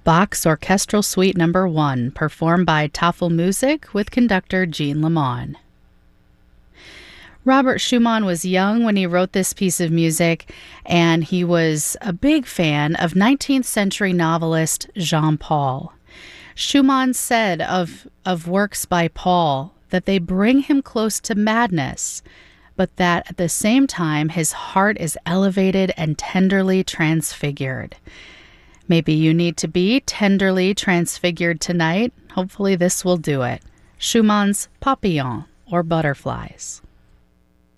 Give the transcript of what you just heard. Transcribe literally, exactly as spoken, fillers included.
Bach's Orchestral Suite Number one, performed by Tafelmusik with conductor Jean Lamont. Robert Schumann was young when he wrote this piece of music, and he was a big fan of nineteenth century novelist Jean Paul. Schumann said of, of works by Paul that they bring him close to madness, but that at the same time his heart is elevated and tenderly transfigured. Maybe you need to be tenderly transfigured tonight. Hopefully this will do it. Schumann's Papillon, or Butterflies.